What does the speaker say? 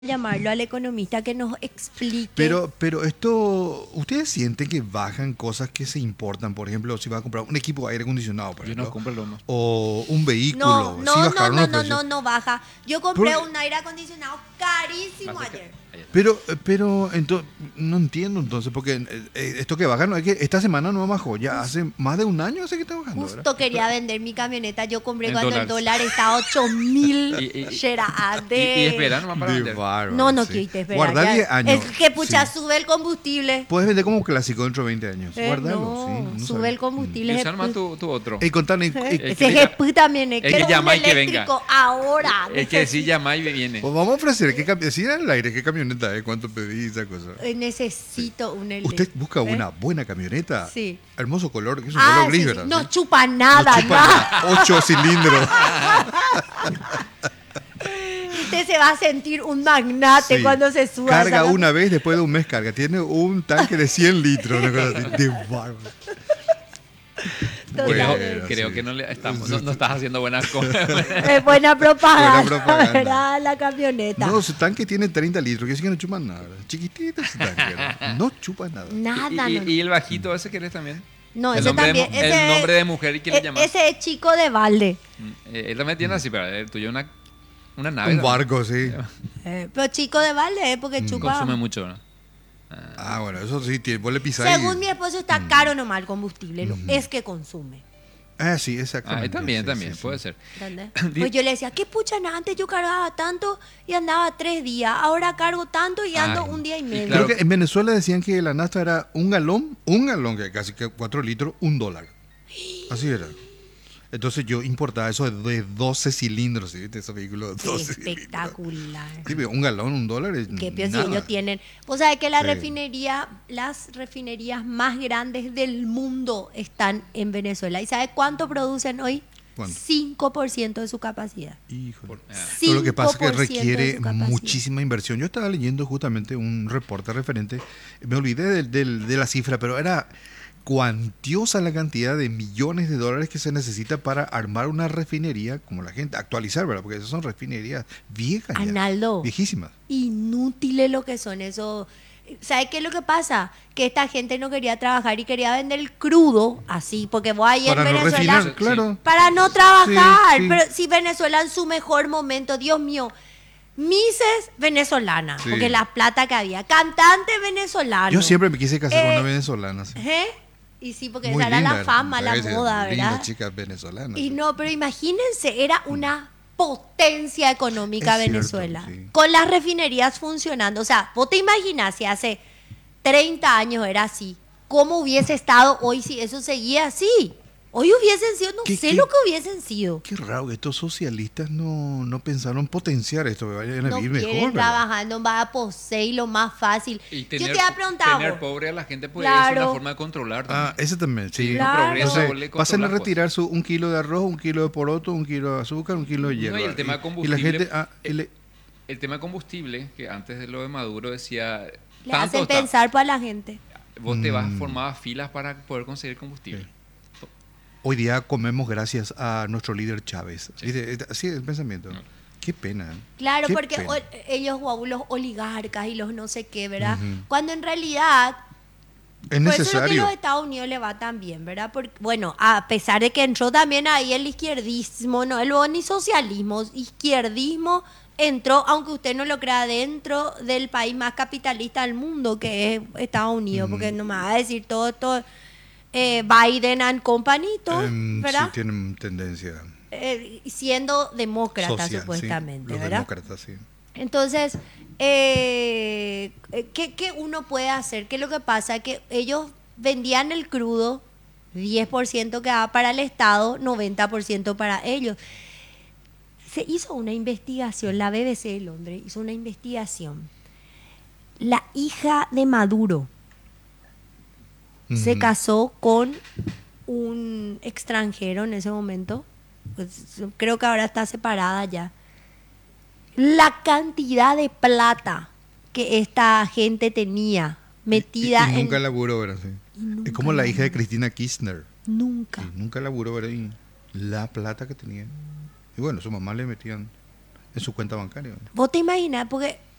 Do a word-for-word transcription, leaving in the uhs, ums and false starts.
llamarlo al economista que nos explique. Pero, pero esto, ¿ustedes sienten que bajan cosas que se importan? Por ejemplo, si vas a comprar un equipo de aire acondicionado, por Yo ejemplo, no compro lo más. o un vehículo, No, si no, no, bajaron no, los no, precios. no, no baja. Yo compré Por- un aire acondicionado carísimo Más cerca. ayer. Ayer. Pero, pero, entonces, no entiendo entonces, porque eh, eh, esto que baja no es que esta semana no bajó, ya hace más de un año hace que está bajando, ¿verdad? Justo quería vender mi camioneta. Yo compré En cuando dólares. el dólar está a ocho mil. Y, y, y, Shera, y, y esperar nomás para De vender. bárbaro, No, no sí. quiero esperar. Guardar ya. diez años. Es que pucha, sí. sube el combustible. Puedes vender como clásico dentro de veinte años. Eh, Guardalo, no, sí. no sube sabía. el combustible. Y ese usar más pu- tu, tu otro. Y contarle, eh, eh, Es que Ese le- jepu también. Es es que que un llama y que eléctrico ahora. Es que si llama y viene. pues vamos a ofrecer, ¿qué cam- si era el aire, qué camioneta es, cuánto pedís, esa cosa. Eh, Necesito un eléctrico. Usted busca ¿eh? una buena camioneta. Sí. Hermoso color, que es un Ah, color sí, gris, sí. ¿verdad? No Sí. chupa nada, No chupa nada. nada. Ocho cilindros. Usted se va a sentir un magnate Sí. cuando se suba. Carga ¿sabes? una vez, después de un mes carga. Tiene un tanque de cien litros. Una cosa así. De bárbaro. Creo, Totalmente. creo sí. que no, le, estamos, no, no estás haciendo buenas cosas. Es buena propaganda, Buena propaganda. ¿verdad? La camioneta. No, su tanque tiene treinta litros, que sí que no chupan nada. Chiquitito ese tanque. ¿verdad? No chupa nada. Nada, y, y- no. y el bajito ese querés también. No, el ese nombre también. De, mu- ese el nombre es- de mujer y quién e- le llamas. Ese es chico de balde. Eh, él también tiene así, pero el tuyo es una, una nave. Un ¿no? barco, sí. Eh, pero chico de balde, ¿eh? porque chupa. Consume mucho, ¿no? Ah, bueno, eso sí, tiene- vos le pisáis. Según mi esposo está caro nomás el combustible, no es que consume. Ah, sí, Ah, exactamente. y también, sí, también, sí, sí. puede ser. ¿Entendés? Di- Pues yo le decía, ¿qué pucha? Antes yo cargaba tanto y andaba tres días. Ahora cargo tanto y ando Ay, un día y y medio. claro. Creo que en Venezuela decían que la nafta era un galón, un galón, que casi que cuatro litros, un dólar. Así era. Entonces yo importaba eso de, de doce cilindros, ¿sí? De esos vehículos de Qué doce cilindros. espectacular. Sí, pero un galón, un dólar es Que si nada. ellos tienen. Vos sabés que la Sí. refinería, las refinerías más grandes del mundo están en Venezuela. ¿Y sabes cuánto producen hoy? ¿Cuánto? cinco por ciento de su capacidad. Híjole. Por- ah. Todo lo que pasa es que cinco por ciento de requiere su capacidad. muchísima inversión. Yo estaba leyendo justamente un reporte referente, me olvidé del- del- de la cifra, pero era cuantiosa la cantidad de millones de dólares que se necesita para armar una refinería, como la gente, actualizar, ¿verdad? Porque esas son refinerías viejas, ya, Arnaldo, viejísimas. inútiles lo que son esos. ¿Sabes qué es lo que pasa? Que esta gente no quería trabajar y quería vender el crudo así, porque vos ahí Para en no Venezuela. refinar, claro. Para no trabajar. Sí, sí. Pero si Venezuela en su mejor momento, Dios mío, Mises venezolana, Sí. porque la plata que había, cantante venezolano. Yo siempre me quise casar con Eh, una venezolana. sí. ¿Eh? Y sí, porque Muy esa era linda, la fama, la ¿sabes? moda, Linda ¿verdad? chica venezolana. Y sí. no, pero imagínense, era una potencia económica Es cierto, Venezuela, sí. con las refinerías funcionando. O sea, vos te imaginás si hace treinta años era así, ¿cómo hubiese estado hoy si eso seguía así? Hoy hubiesen sido, no ¿Qué- sé qué- lo que hubiesen sido. Qué raro que estos socialistas no, no pensaron potenciar esto, que vayan a No vivir quieren mejor, ¿verdad? trabajar, no va a poseer lo más fácil. Y Yo tener, te voy a preguntar, tener vos, pobre a la gente pues Claro. es una forma de controlar. Ah, ese también, sí. Claro. progresa, Entonces, vos le pasen a controlas, retirar su, un kilo de arroz, un kilo de poroto, un kilo de azúcar, un kilo de No, hierba. y el tema de Y la combustible, gente... ah, y le- El tema de combustible, que antes de lo de Maduro decía, le tanto hacen está, pensar para la gente. vos te vas Mm. formabas filas para poder conseguir combustible. hoy día comemos gracias a nuestro líder Chávez. Sí. ¿Viste? Así es el pensamiento. No. Qué pena. Claro, Qué porque pena. o- ellos, guau, los oligarcas y los no sé qué, ¿verdad? Ujú. Cuando en realidad Es por eso es que necesario. los Estados Unidos le va tan bien, ¿verdad? Porque, bueno, a pesar de que entró también ahí el izquierdismo, no el ni socialismo, izquierdismo entró, aunque usted no lo crea, dentro del país más capitalista del mundo, que es Estados Unidos, Mm. porque no me va a decir todo esto, eh, Biden and company, todo, Em, ¿verdad? sí, tienen tendencia Eh, siendo demócrata, social, sí, supuestamente, los ¿verdad? demócratas, sí. Entonces, eh, ¿qué, qué uno puede hacer? ¿Qué es lo que pasa? Que ellos vendían el crudo, diez por ciento quedaba para el Estado, noventa por ciento para ellos. Se hizo una investigación, la B B C de Londres hizo una investigación. La hija de Maduro se Ujú. casó con un extranjero en ese momento. Pues, creo que ahora está separada ya. La cantidad de plata que esta gente tenía metida y, y nunca en... laburó, ¿verdad? Sí. Y nunca Es como la hija de laburó. Cristina Kirchner. Nunca. Sí, nunca laburó, ¿verdad? Y la plata que tenía. Y bueno, su mamá le metían en su cuenta bancaria. ¿verdad? Vos te imaginas, porque